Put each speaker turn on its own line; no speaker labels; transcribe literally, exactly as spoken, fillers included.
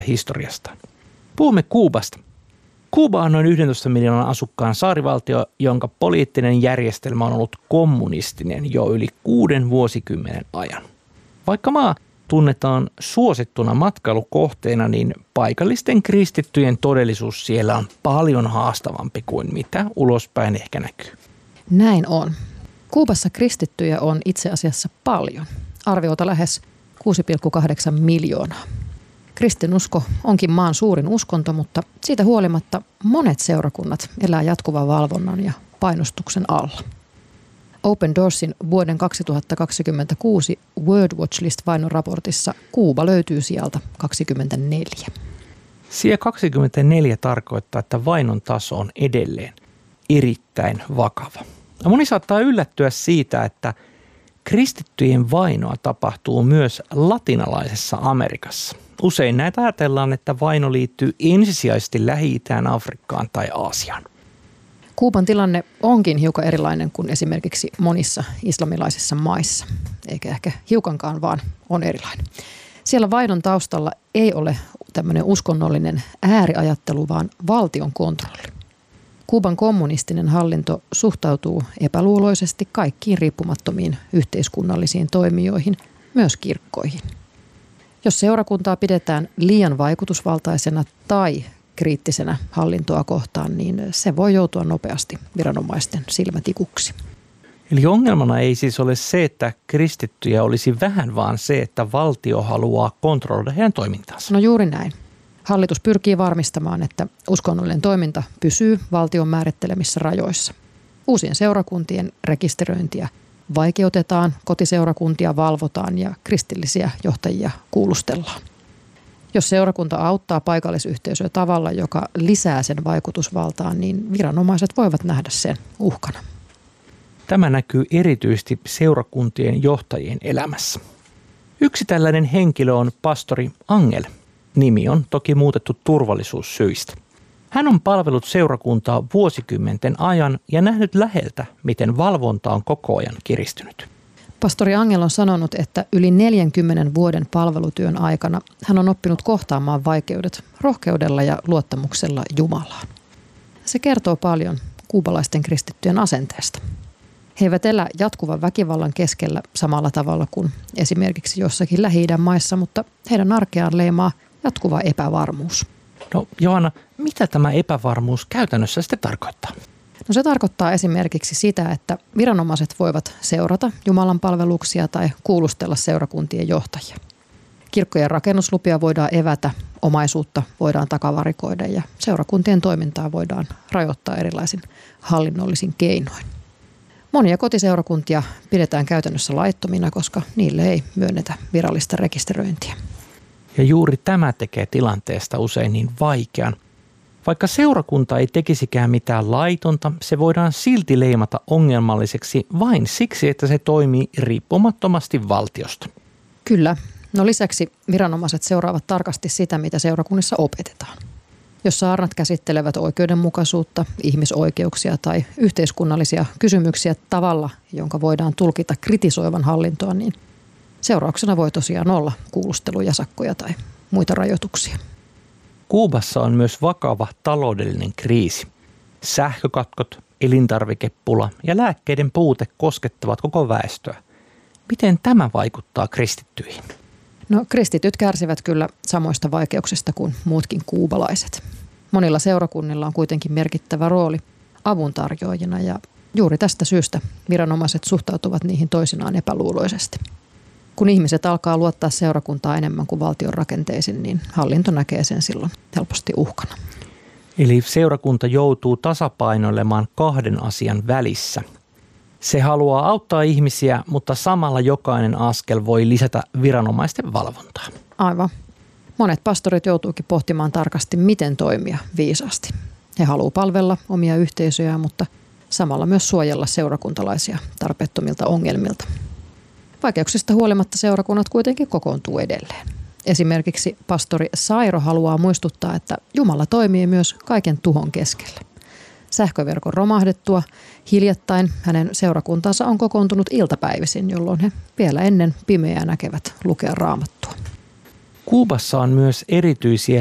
historiasta. Puhumme Kuubasta. Kuuba on noin yksitoista miljoonan asukkaan saarivaltio, jonka poliittinen järjestelmä on ollut kommunistinen jo yli kuuden vuosikymmenen ajan. Vaikka maa tunnetaan suosittuna matkailukohteena, niin paikallisten kristittyjen todellisuus siellä on paljon haastavampi kuin mitä ulospäin ehkä näkyy.
Näin on. Kuubassa kristittyjä on itse asiassa paljon, arviolta lähes kuusi pilkku kahdeksan miljoonaa. Kristinusko onkin maan suurin uskonto, mutta siitä huolimatta monet seurakunnat elää jatkuvan valvonnan ja painostuksen alla. Open Doorsin vuoden kaksituhattakaksikymmentäkuusi World Watch List-vainon raportissa Kuuba löytyy sieltä kaksikymmentäneljä.
Sija kaksikymmentäneljä tarkoittaa, että vainon taso on edelleen erittäin vakava. Ja moni saattaa yllättyä siitä, että kristittyjen vainoa tapahtuu myös latinalaisessa Amerikassa. Usein näitä ajatellaan, että vaino liittyy ensisijaisesti Lähi-Itään, Afrikkaan tai Aasiaan.
Kuuban tilanne onkin hiukan erilainen kuin esimerkiksi monissa islamilaisissa maissa, eikä ehkä hiukankaan, vaan on erilainen. Siellä vainon taustalla ei ole tämmöinen uskonnollinen ääriajattelu, vaan valtion kontrolli. Kuuban kommunistinen hallinto suhtautuu epäluuloisesti kaikkiin riippumattomiin yhteiskunnallisiin toimijoihin, myös kirkkoihin. Jos seurakuntaa pidetään liian vaikutusvaltaisena tai kriittisenä hallintoa kohtaan, niin se voi joutua nopeasti viranomaisten silmätikuksi.
Eli ongelmana ei siis ole se, että kristittyjä olisi vähän, vaan se, että valtio haluaa kontrolloida heidän toimintaansa.
No juuri näin. Hallitus pyrkii varmistamaan, että uskonnollinen toiminta pysyy valtion määrittelemissä rajoissa. Uusien seurakuntien rekisteröintiä vaikeutetaan, kotiseurakuntia valvotaan ja kristillisiä johtajia kuulustellaan. Jos seurakunta auttaa paikallisyhteisöä tavalla, joka lisää sen vaikutusvaltaan, niin viranomaiset voivat nähdä sen uhkana.
Tämä näkyy erityisesti seurakuntien johtajien elämässä. Yksi tällainen henkilö on pastori Angel. Nimi on toki muutettu turvallisuussyistä. Hän on palvellut seurakuntaa vuosikymmenten ajan ja nähnyt läheltä, miten valvonta on koko ajan kiristynyt.
Pastori Angel on sanonut, että yli neljänkymmenen vuoden palvelutyön aikana hän on oppinut kohtaamaan vaikeudet rohkeudella ja luottamuksella Jumalaan. Se kertoo paljon kuubalaisten kristittyjen asenteesta. He eivät elä jatkuvan väkivallan keskellä samalla tavalla kuin esimerkiksi jossakin Lähi-idän maissa, mutta heidän arkeaan leimaa jatkuva epävarmuus.
No Johanna, mitä tämä epävarmuus käytännössä sitten tarkoittaa?
No se tarkoittaa esimerkiksi sitä, että viranomaiset voivat seurata Jumalan palveluksia tai kuulustella seurakuntien johtajia. Kirkkojen rakennuslupia voidaan evätä, omaisuutta voidaan takavarikoida ja seurakuntien toimintaa voidaan rajoittaa erilaisin hallinnollisin keinoin. Monia kotiseurakuntia pidetään käytännössä laittomina, koska niille ei myönnetä virallista rekisteröintiä.
Ja juuri tämä tekee tilanteesta usein niin vaikean. Vaikka seurakunta ei tekisikään mitään laitonta, se voidaan silti leimata ongelmalliseksi vain siksi, että se toimii riippumattomasti valtiosta.
Kyllä. No lisäksi viranomaiset seuraavat tarkasti sitä, mitä seurakunnissa opetetaan. Jos saarnat käsittelevät oikeudenmukaisuutta, ihmisoikeuksia tai yhteiskunnallisia kysymyksiä tavalla, jonka voidaan tulkita kritisoivan hallintoa, niin seurauksena voi tosiaan olla kuulusteluja, sakkoja tai muita rajoituksia.
Kuubassa on myös vakava taloudellinen kriisi. Sähkökatkot, elintarvikepula ja lääkkeiden puute koskettavat koko väestöä. Miten tämä vaikuttaa kristittyihin?
No kristityt kärsivät kyllä samoista vaikeuksista kuin muutkin kuubalaiset. Monilla seurakunnilla on kuitenkin merkittävä rooli avuntarjoajina ja juuri tästä syystä viranomaiset suhtautuvat niihin toisinaan epäluuloisesti. Kun ihmiset alkaa luottaa seurakuntaa enemmän kuin valtion rakenteisiin, niin hallinto näkee sen silloin helposti uhkana.
Eli seurakunta joutuu tasapainoilemaan kahden asian välissä. Se haluaa auttaa ihmisiä, mutta samalla jokainen askel voi lisätä viranomaisten valvontaa.
Aivan. Monet pastorit joutuukin pohtimaan tarkasti, miten toimia viisaasti. He haluavat palvella omia yhteisöjään, mutta samalla myös suojella seurakuntalaisia tarpeettomilta ongelmilta. Vaikeuksista huolimatta seurakunnat kuitenkin kokoontuu edelleen. Esimerkiksi pastori Sairo haluaa muistuttaa, että Jumala toimii myös kaiken tuhon keskellä. Sähköverkon romahdettua hiljattain hänen seurakuntansa on kokoontunut iltapäivisin, jolloin he vielä ennen pimeää näkevät lukea Raamattua.
Kuubassa on myös erityisiä